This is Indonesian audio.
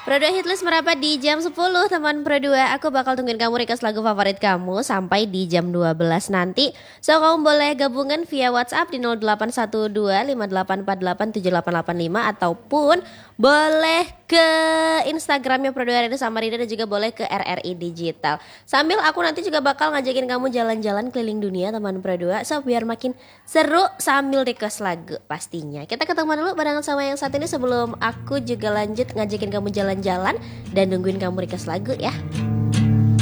Pro 2 Hitlist merapat di jam 10 teman Pro 2. Aku bakal tungguin kamu request lagu favorit kamu sampai di jam 12 nanti. So kamu boleh gabungan via WhatsApp di 08125848787885 ataupun boleh ke Instagramnya Pro 2 Radio Samarinda dan juga boleh ke RRI Digital. Sambil aku nanti juga bakal ngajakin kamu jalan-jalan keliling dunia teman Pro 2. So biar makin seru sambil request lagu pastinya. Kita ketemu dulu barengan sama yang satu ini sebelum aku juga lanjut ngajakin kamu jalan-jalan dan nungguin kamu request lagu ya.